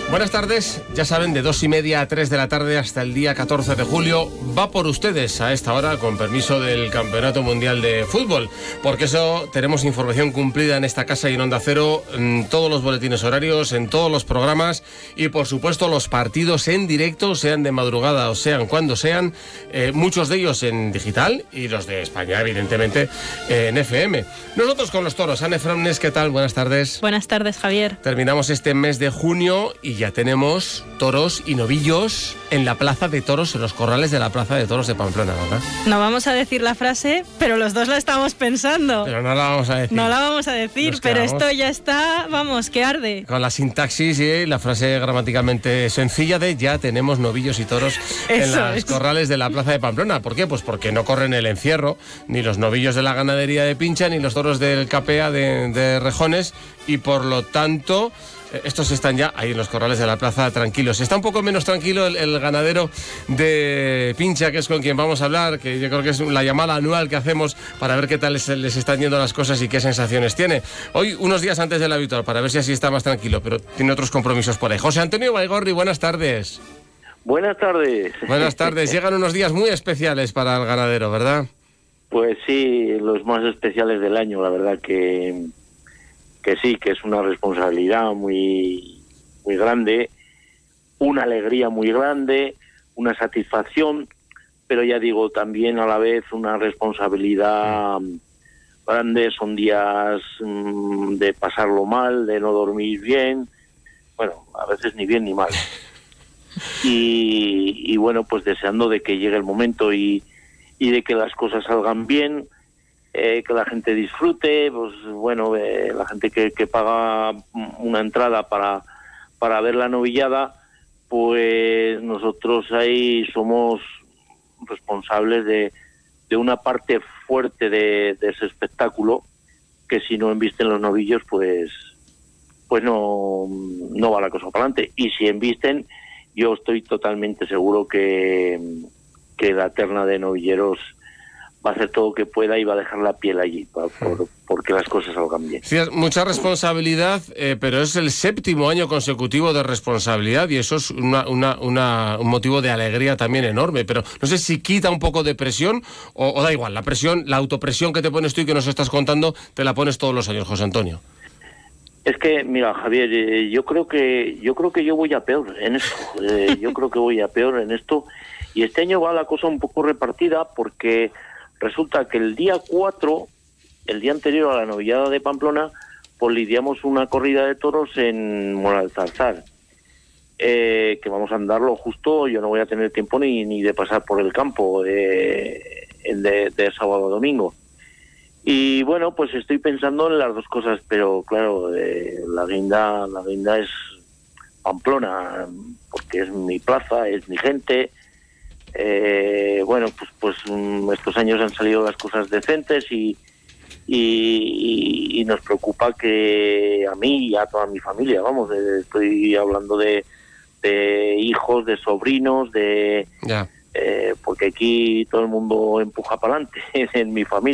Buenas tardes, ya saben, de 2:30 a 3 de la tarde hasta el día 14 de julio va por ustedes a esta hora, con permiso del Campeonato Mundial de Fútbol, porque eso tenemos información cumplida en esta casa y en Onda Cero, en todos los boletines horarios, en todos los programas y por supuesto los partidos en directo, sean de madrugada o sean cuando sean, muchos de ellos en digital y los de España evidentemente en FM. Nosotros con los toros. Ane Framnes, ¿qué tal? Buenas tardes. Buenas tardes, Javier. Terminamos este mes de junio y ya tenemos toros y novillos en la Plaza de Toros, en los corrales de la Plaza de Toros de Pamplona, ¿verdad? No vamos a decir la frase, pero los dos la estamos pensando. Pero no la vamos a decir. No la vamos a decir, pero esto ya está, vamos, que arde. Con la sintaxis y la frase gramaticalmente sencilla de ya tenemos novillos y toros en los corrales de la Plaza de Pamplona. ¿Por qué? Pues porque no corren el encierro, ni los novillos de la ganadería de Pincha, ni los toros del Capea de Rejones, y por lo tanto estos están ya ahí en los corrales de la plaza tranquilos. Está un poco menos tranquilo el ganadero de Pincha, que es con quien vamos a hablar, que yo creo que es la llamada anual que hacemos para ver qué tal les están yendo las cosas y qué sensaciones tiene. Hoy, unos días antes del habitual, para ver si así está más tranquilo, pero tiene otros compromisos por ahí. José Antonio Baigorri, buenas tardes. Buenas tardes. Buenas tardes. Llegan unos días muy especiales para el ganadero, ¿verdad? Pues sí, los más especiales del año, la verdad que sí, que es una responsabilidad muy, muy grande, una alegría muy grande, una satisfacción, pero ya digo, también a la vez una responsabilidad grande. Son días de pasarlo mal, de no dormir bien, bueno, a veces ni bien ni mal. Y bueno, pues deseando de que llegue el momento y de que las cosas salgan bien, que la gente disfrute, pues bueno, la gente que paga una entrada para ver la novillada, pues nosotros ahí somos responsables de una parte fuerte de ese espectáculo, que si no embisten los novillos, pues no va la cosa para adelante. Y si embisten, yo estoy totalmente seguro que la terna de novilleros va a hacer todo lo que pueda y va a dejar la piel allí porque las cosas salgan bien. Sí, mucha responsabilidad, pero es el 7º año consecutivo de responsabilidad y eso es un motivo de alegría también enorme, pero no sé si quita un poco de presión o da igual, la presión, la autopresión que te pones tú y que nos estás contando, te la pones todos los años, José Antonio. Es que, mira, Javier, yo creo que yo voy a peor en esto. Yo creo que voy a peor en esto. Y este año va la cosa un poco repartida porque resulta que el día 4, el día anterior a la novillada de Pamplona, pues lidiamos una corrida de toros en Moralzarzar. Que vamos a andarlo justo, yo no voy a tener tiempo ni de pasar por el campo de sábado a domingo. Y bueno, pues estoy pensando en las dos cosas, pero claro, la guinda es Pamplona, porque es mi plaza, es mi gente. Bueno, pues estos años han salido las cosas decentes y nos preocupa que a mí y a toda mi familia, vamos, estoy hablando de hijos, de sobrinos, porque aquí todo el mundo empuja para adelante en mi familia.